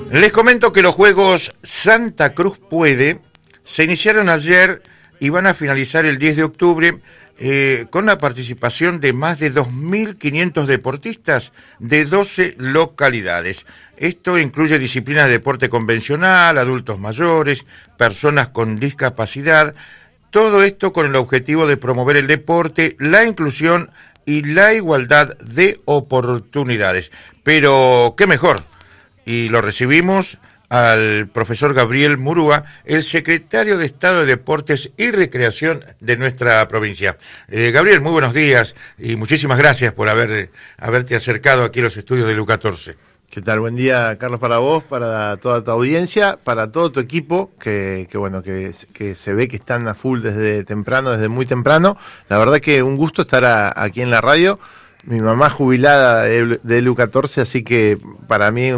Les comento que los Juegos Santa Cruz Puede se iniciaron ayer y van a finalizar el 10 de octubre con la participación de más de 2.500 deportistas de 12 localidades. Esto incluye disciplinas de deporte convencional, adultos mayores, personas con discapacidad. Todo esto con el objetivo de promover el deporte, la inclusión y la igualdad de oportunidades. Pero, ¿qué mejor? Y lo recibimos al profesor Gabriel Murúa, el secretario de Estado de Deportes y Recreación de nuestra provincia. Gabriel, muy buenos días y muchísimas gracias por haberte acercado aquí a los estudios de LU14. ¿Qué tal? Buen día, Carlos, para vos, para toda tu audiencia, para todo tu equipo, que se ve que están a full desde temprano, desde muy temprano. La verdad que un gusto estar aquí en la radio. Mi mamá jubilada de LU14, así que para mí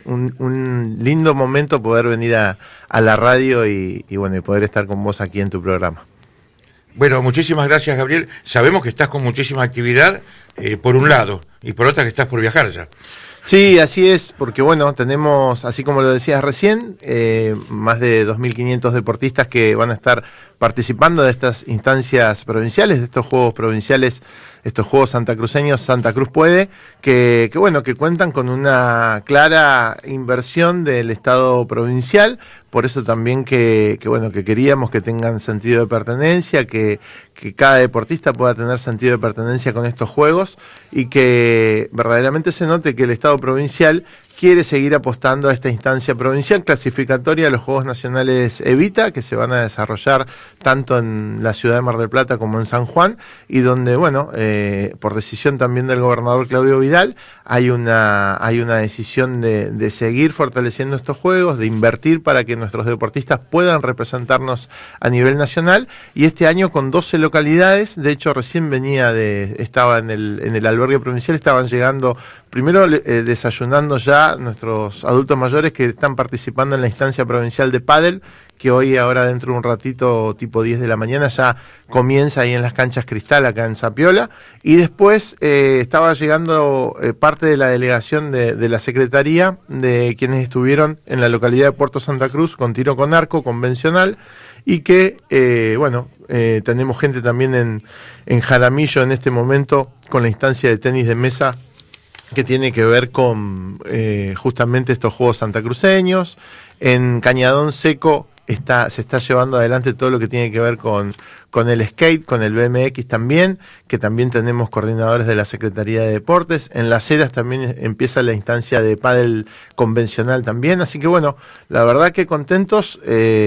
un lindo momento poder venir a la radio y poder estar con vos aquí en tu programa. Bueno, muchísimas gracias, Gabriel. Sabemos que estás con muchísima actividad, por un lado, y por otra que estás por viajar ya. Sí, así es, porque tenemos, así como lo decías recién, más de 2.500 deportistas que van a estar participando de estas instancias provinciales, de estos Juegos provinciales, estos Juegos santacruceños, Santa Cruz Puede, que cuentan con una clara inversión del Estado provincial. Por eso también que queríamos que tengan sentido de pertenencia, que cada deportista pueda tener sentido de pertenencia con estos juegos y que verdaderamente se note que el Estado provincial quiere seguir apostando a esta instancia provincial clasificatoria a los Juegos Nacionales Evita, que se van a desarrollar tanto en la ciudad de Mar del Plata como en San Juan, y donde, por decisión también del gobernador Claudio Vidal, hay una decisión de seguir fortaleciendo estos juegos, de invertir para que nuestros deportistas puedan representarnos a nivel nacional, y este año con 12 localidades. De hecho recién estaba en el albergue provincial, estaban llegando, primero desayunando ya nuestros adultos mayores que están participando en la instancia provincial de pádel, que ahora dentro de un ratito, tipo 10 de la mañana, ya comienza ahí en las canchas Cristal, acá en Zapiola, y después estaba llegando parte de la delegación de la Secretaría, de quienes estuvieron en la localidad de Puerto Santa Cruz con tiro con arco convencional, y que, tenemos gente también en Jaramillo en este momento con la instancia de tenis de mesa que tiene que ver con justamente estos Juegos santacruceños. En Cañadón Seco se está llevando adelante todo lo que tiene que ver con el skate, con el BMX también, que también tenemos coordinadores de la Secretaría de Deportes. En Las Heras también empieza la instancia de pádel convencional también, así que la verdad que contentos.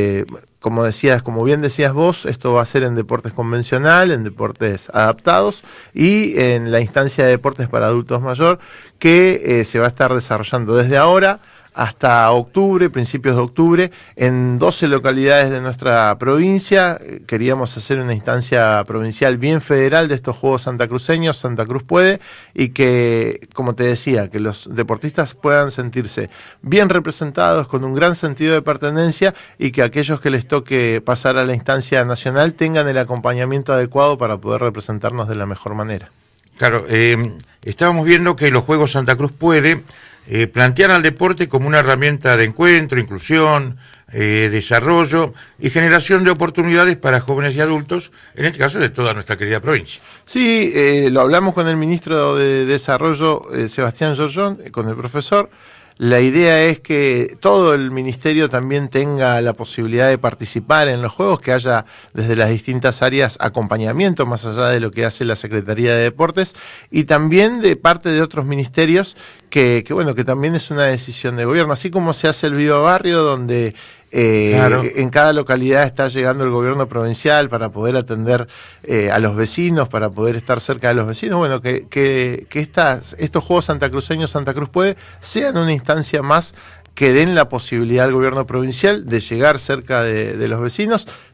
Como bien decías vos, esto va a ser en deportes convencional, en deportes adaptados y en la instancia de deportes para adultos mayor, que se va a estar desarrollando desde ahora hasta octubre, principios de octubre, en 12 localidades de nuestra provincia. Queríamos hacer una instancia provincial bien federal de estos Juegos santacruceños, Santa Cruz Puede, y que, como te decía, que los deportistas puedan sentirse bien representados, con un gran sentido de pertenencia, y que aquellos que les toque pasar a la instancia nacional tengan el acompañamiento adecuado para poder representarnos de la mejor manera. Claro, estábamos viendo que los Juegos Santa Cruz Puede plantean al deporte como una herramienta de encuentro, inclusión, desarrollo y generación de oportunidades para jóvenes y adultos, en este caso de toda nuestra querida provincia. Sí, lo hablamos con el ministro de Desarrollo, Sebastián Giorgión, con el profesor. La idea es que todo el ministerio también tenga la posibilidad de participar en los juegos, que haya desde las distintas áreas acompañamiento más allá de lo que hace la Secretaría de Deportes, y también de parte de otros ministerios que también es una decisión de gobierno, así como se hace el Viva Barrio, donde claro, en cada localidad está llegando el gobierno provincial para poder atender a los vecinos, para poder estar cerca de los vecinos. Que estos Juegos santacruceños, Santa Cruz Puede, sean una instancia más que den la posibilidad al gobierno provincial de llegar cerca de los vecinos,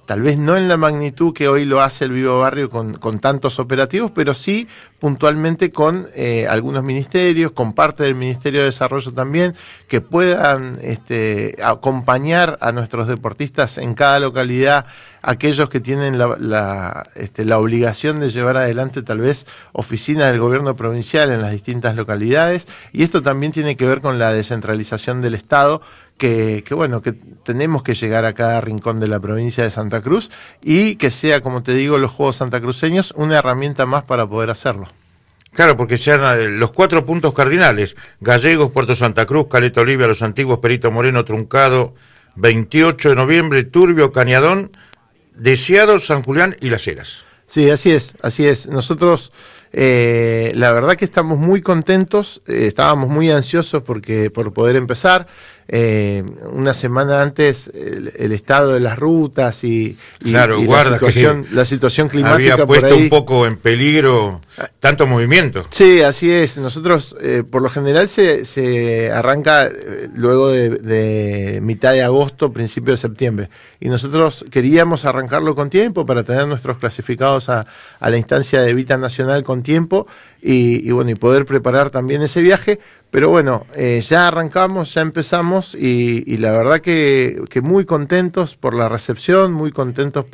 tal vez no en la magnitud que hoy lo hace el Vivo Barrio con tantos operativos, pero sí puntualmente con algunos ministerios, con parte del Ministerio de Desarrollo también, que puedan acompañar a nuestros deportistas en cada localidad, aquellos que tienen la obligación de llevar adelante tal vez oficinas del gobierno provincial en las distintas localidades, y esto también tiene que ver con la descentralización del Estado, que tenemos que llegar a cada rincón de la provincia de Santa Cruz y que sea, como te digo, los Juegos Santacruceños una herramienta más para poder hacerlo. Claro, porque sean los 4 puntos cardinales: Gallegos, Puerto Santa Cruz, Caleta Olivia, Los Antiguos, Perito Moreno, Truncado, 28 de noviembre, Turbio, Cañadón, Deseado, San Julián y Las Heras. Sí, así es. Nosotros, la verdad que estamos muy contentos, estábamos muy ansiosos por poder empezar. Una semana antes el estado de las rutas y la situación climática había puesto por ahí un poco en peligro tanto movimiento. Sí, así es. Nosotros por lo general se arranca luego de mitad de agosto, principio de septiembre, y nosotros queríamos arrancarlo con tiempo para tener nuestros clasificados a la instancia de Vita Nacional con tiempo y poder preparar también ese viaje. Pero bueno, ya arrancamos, ya empezamos y la verdad que muy contentos por la recepción, muy contentos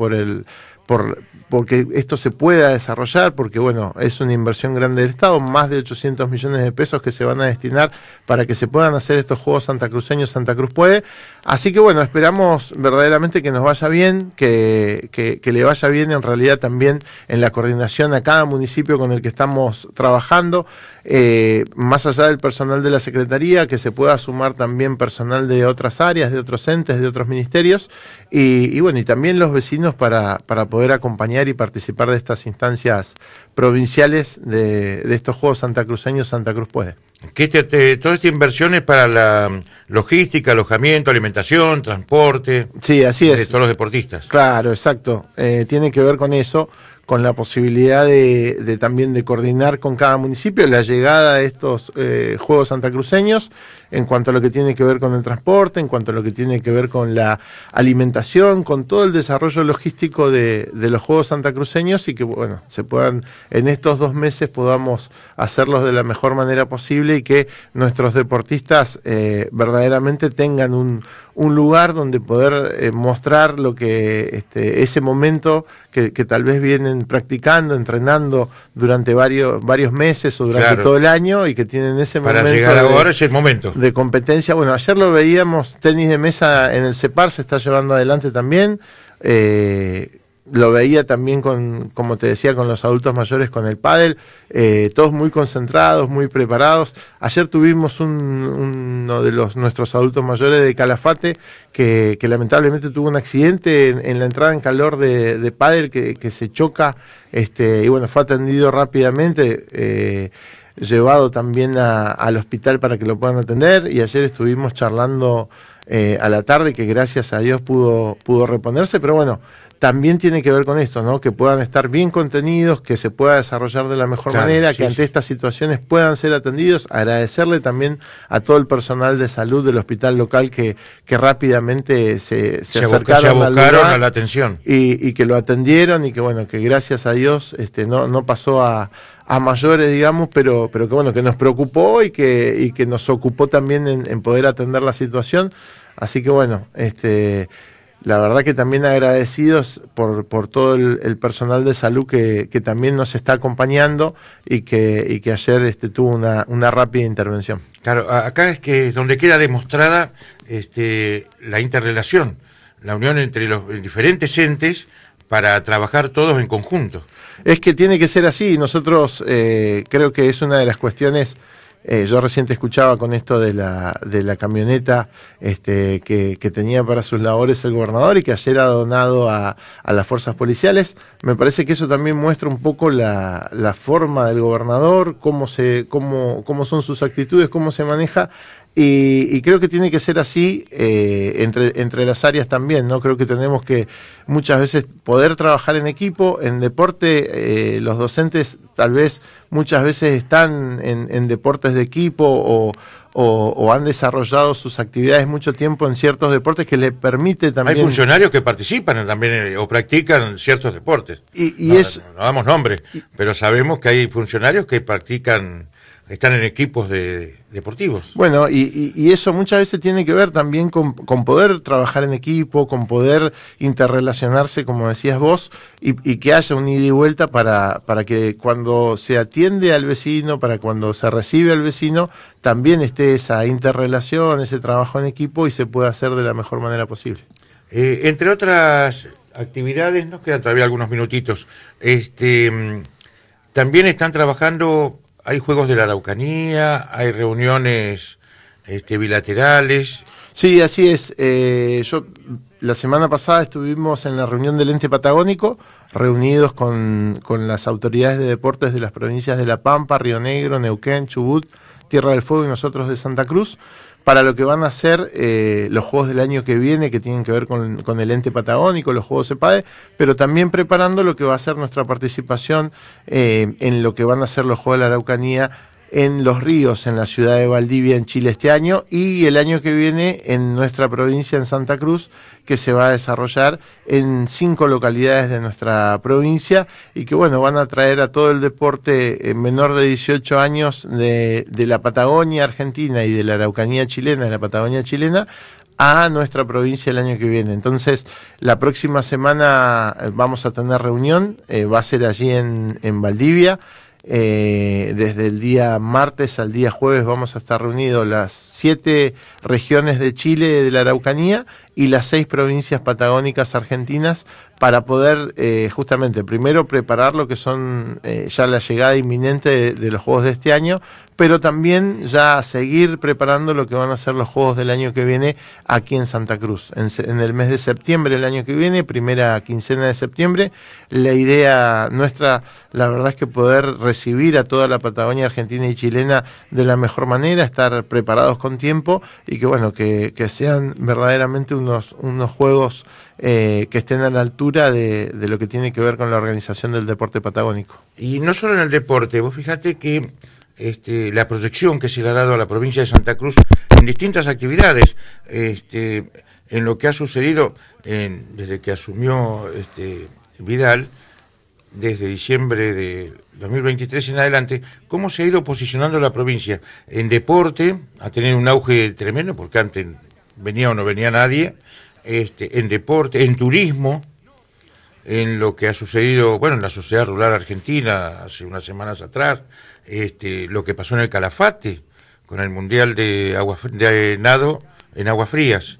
porque esto se pueda desarrollar, porque bueno, es una inversión grande del Estado, más de 800 millones de pesos que se van a destinar para que se puedan hacer estos Juegos Santacruceños. Santa Cruz puede. Así que bueno, esperamos verdaderamente que nos vaya bien, que le vaya bien en realidad también en la coordinación a cada municipio con el que estamos trabajando, más allá del personal de la Secretaría, que se pueda sumar también personal de otras áreas, de otros entes, de otros ministerios, y también los vecinos para poder acompañar y participar de estas instancias provinciales de estos Juegos Santacruceños. Santa Cruz puede. Que toda esta inversión es para la logística, alojamiento, alimentación, transporte. Sí, así es. De todos los deportistas. Claro, exacto. Tiene que ver con eso, con la posibilidad de también de coordinar con cada municipio la llegada de estos Juegos Santacruceños, en cuanto a lo que tiene que ver con el transporte, en cuanto a lo que tiene que ver con la alimentación, con todo el desarrollo logístico de los Juegos Santacruceños, y que bueno, se puedan, en estos 2 meses podamos hacerlos de la mejor manera posible y que nuestros deportistas verdaderamente tengan un lugar donde poder mostrar lo que ese momento que tal vez vienen practicando, entrenando durante varios meses o durante todo el año, y que tienen ese momento para llegar ahora es el momento de competencia. Bueno, ayer lo veíamos, tenis de mesa en el CEPAR se está llevando adelante también. Lo veía también como te decía, con los adultos mayores, con el pádel, todos muy concentrados, muy preparados. Ayer tuvimos uno de nuestros adultos mayores de Calafate que lamentablemente tuvo un accidente en la entrada en calor de pádel, que se choca, y bueno, fue atendido rápidamente, llevado también al hospital para que lo puedan atender, y ayer estuvimos charlando a la tarde, que gracias a Dios pudo reponerse. Pero bueno, también tiene que ver con esto, ¿no? Que puedan estar bien contenidos, que se pueda desarrollar de la mejor manera, que ante estas situaciones puedan ser atendidos. Agradecerle también a todo el personal de salud del hospital local que rápidamente se acercaron al lugar, a la atención y que lo atendieron, y que bueno, que gracias a Dios no pasó a mayores, digamos, pero que bueno, que nos preocupó y que nos ocupó también en poder atender la situación. Así que bueno, la verdad que también agradecidos por todo el personal de salud que también nos está acompañando, y que ayer tuvo una rápida intervención. Claro, acá es que es donde queda demostrada la interrelación, la unión entre los diferentes entes para trabajar todos en conjunto. Es que tiene que ser así. Nosotros creo que es una de las cuestiones. Yo recién te escuchaba con esto de la camioneta que tenía para sus labores el gobernador, y que ayer ha donado a las fuerzas policiales. Me parece que eso también muestra un poco la forma del gobernador, cómo son sus actitudes, cómo se maneja. Y creo que tiene que ser así entre las áreas también, ¿no? Creo que tenemos que muchas veces poder trabajar en equipo. En deporte, los docentes tal vez muchas veces están en deportes de equipo o o han desarrollado sus actividades mucho tiempo en ciertos deportes que le permite también... Hay funcionarios que participan también o practican ciertos deportes. No damos nombres, pero sabemos que hay funcionarios que están en equipos deportivos. Bueno, y eso muchas veces tiene que ver también con poder trabajar en equipo, con poder interrelacionarse, como decías vos, y que haya un ida y vuelta para que cuando se atiende al vecino, para cuando se recibe al vecino, también esté esa interrelación, ese trabajo en equipo y se pueda hacer de la mejor manera posible. Entre otras actividades, nos quedan todavía algunos minutitos, también están trabajando... Hay juegos de la Araucanía, hay reuniones bilaterales. Sí, así es. La semana pasada estuvimos en la reunión del ente patagónico, reunidos con las autoridades de deportes de las provincias de La Pampa, Río Negro, Neuquén, Chubut, Tierra del Fuego y nosotros de Santa Cruz, para lo que van a ser los juegos del año que viene, que tienen que ver con el ente patagónico, los juegos EPADE, pero también preparando lo que va a ser nuestra participación en lo que van a ser los juegos de la Araucanía en Los Ríos, en la ciudad de Valdivia, en Chile este año, y el año que viene en nuestra provincia, en Santa Cruz, que se va a desarrollar en 5 localidades de nuestra provincia y que bueno, van a traer a todo el deporte menor de 18 años de la Patagonia Argentina y de la Araucanía chilena, de la Patagonia chilena, a nuestra provincia el año que viene. Entonces, la próxima semana vamos a tener reunión, va a ser allí en Valdivia. Desde el día martes al día jueves vamos a estar reunidos las 7 regiones de Chile de la Araucanía y las 6 provincias patagónicas argentinas para poder justamente primero preparar lo que son ya la llegada inminente de los Juegos de este año, pero también ya seguir preparando lo que van a ser los Juegos del año que viene aquí en Santa Cruz. En el mes de septiembre del año que viene, primera quincena de septiembre, la idea nuestra, la verdad es que poder recibir a toda la Patagonia argentina y chilena de la mejor manera, estar preparados con tiempo y que bueno, que sean verdaderamente unos Juegos que estén a la altura de lo que tiene que ver con la organización del deporte patagónico. Y no solo en el deporte, vos fijate que la proyección que se le ha dado a la provincia de Santa Cruz en distintas actividades, en lo que ha sucedido desde que asumió Vidal, desde diciembre de 2023 en adelante, cómo se ha ido posicionando la provincia en deporte, a tener un auge tremendo, porque antes venía o no venía nadie, en deporte, en turismo, en lo que ha sucedido, bueno, en la sociedad rural argentina hace unas semanas atrás, lo que pasó en el Calafate, con el Mundial de Nado en aguas frías,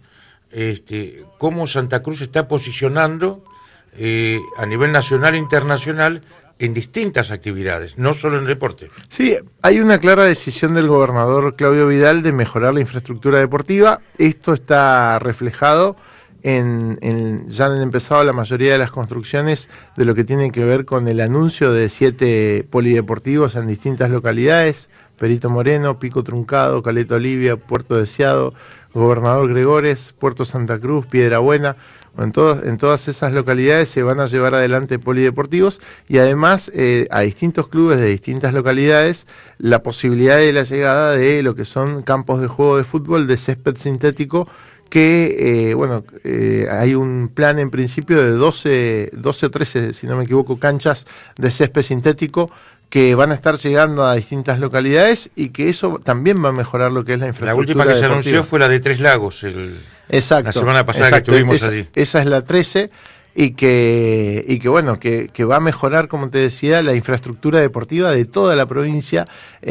cómo Santa Cruz está posicionando a nivel nacional e internacional en distintas actividades, no solo en deporte. Sí, hay una clara decisión del gobernador Claudio Vidal de mejorar la infraestructura deportiva. Esto está reflejado ya han empezado la mayoría de las construcciones de lo que tiene que ver con el anuncio de 7 polideportivos en distintas localidades: Perito Moreno, Pico Truncado, Caleta Olivia, Puerto Deseado, Gobernador Gregores, Puerto Santa Cruz, Piedra Buena. En todas esas localidades se van a llevar adelante polideportivos y además a distintos clubes de distintas localidades la posibilidad de la llegada de lo que son campos de juego de fútbol de césped sintético, que hay un plan en principio de 12 o 13, si no me equivoco, canchas de césped sintético que van a estar llegando a distintas localidades y que eso también va a mejorar lo que es la infraestructura. La última que deportiva se anunció fue la de Tres Lagos, exacto, la semana pasada, exacto, que estuvimos allí. Esa es la 13 y que va a mejorar, como te decía, la infraestructura deportiva de toda la provincia.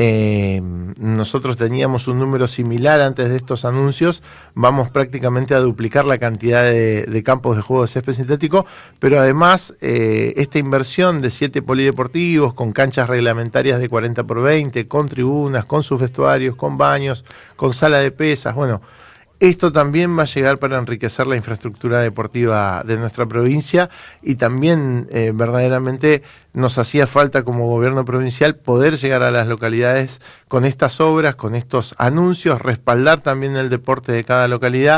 Nosotros teníamos un número similar antes de estos anuncios, vamos prácticamente a duplicar la cantidad de campos de juego de césped sintético, pero además esta inversión de 7 polideportivos con canchas reglamentarias de 40x20, con tribunas, con sus vestuarios, con baños, con sala de pesas, bueno, esto también va a llegar para enriquecer la infraestructura deportiva de nuestra provincia y también verdaderamente nos hacía falta como gobierno provincial poder llegar a las localidades con estas obras, con estos anuncios, respaldar también el deporte de cada localidad.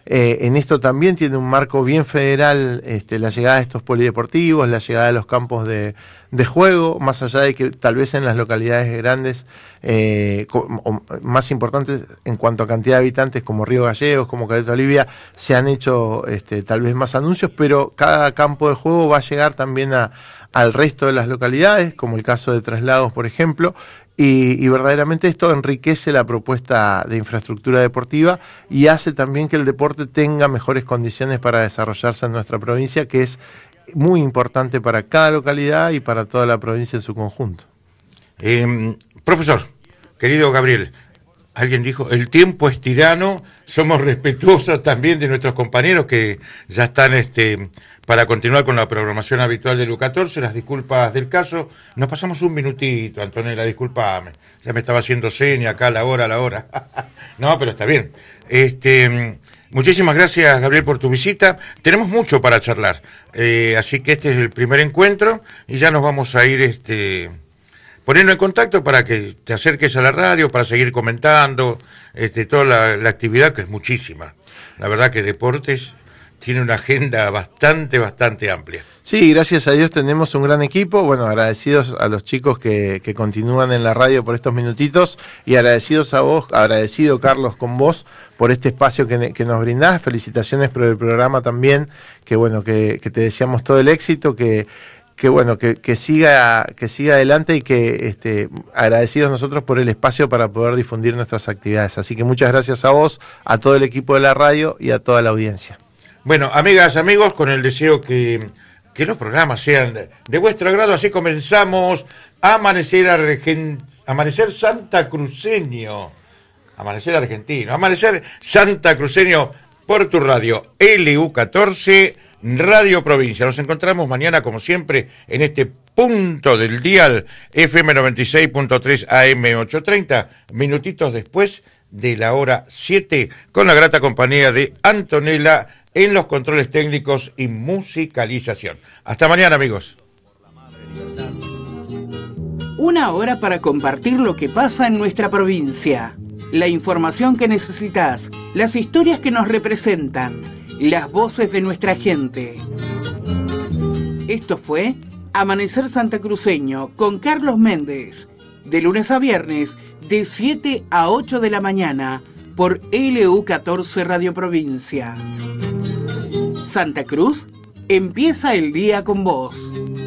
En esto también tiene un marco bien federal, la llegada de estos polideportivos, la llegada de los campos de juego, más allá de que tal vez en las localidades grandes, o más importantes en cuanto a cantidad de habitantes, como Río Gallegos, como Caleta Olivia, se han hecho tal vez más anuncios, pero cada campo de juego va a llegar también al resto de las localidades, como el caso de Traslados, por ejemplo, y verdaderamente esto enriquece la propuesta de infraestructura deportiva y hace también que el deporte tenga mejores condiciones para desarrollarse en nuestra provincia, que es muy importante para cada localidad y para toda la provincia en su conjunto. Profesor, querido Gabriel, alguien dijo, el tiempo es tirano, somos respetuosos también de nuestros compañeros que ya están para continuar con la programación habitual del U14, las disculpas del caso. Nos pasamos un minutito, Antonella, discúlpame. Ya me estaba haciendo seña acá, la hora. No, pero está bien. Muchísimas gracias, Gabriel, por tu visita. Tenemos mucho para charlar. Así que este es el primer encuentro y ya nos vamos a ir poniendo en contacto para que te acerques a la radio, para seguir comentando toda la actividad, que es muchísima. La verdad que deportes tiene una agenda bastante amplia. Sí, gracias a Dios tenemos un gran equipo. Bueno, agradecidos a los chicos que continúan en la radio por estos minutitos y agradecidos a vos, agradecido Carlos con vos por este espacio que nos brindás. Felicitaciones por el programa también, que te deseamos todo el éxito, que siga adelante y que agradecidos nosotros por el espacio para poder difundir nuestras actividades. Así que muchas gracias a vos, a todo el equipo de la radio y a toda la audiencia. Bueno, amigas, amigos, con el deseo que los programas sean de vuestro agrado, así comenzamos Amanecer Santacruceño, Amanecer Argentino, Amanecer Santacruceño por tu radio, LU14, Radio Provincia. Nos encontramos mañana, como siempre, en este punto del dial FM 96.3 AM 830, minutitos después de la hora 7, con la grata compañía de Antonella en los controles técnicos y musicalización. Hasta mañana, amigos. Una hora para compartir lo que pasa en nuestra provincia. La información que necesitas, las historias que nos representan, las voces de nuestra gente. Esto fue Amanecer Santacruceño con Carlos Méndez, de lunes a viernes, de 7 a 8 de la mañana, por LU14 Radio Provincia. Santa Cruz empieza el día con vos.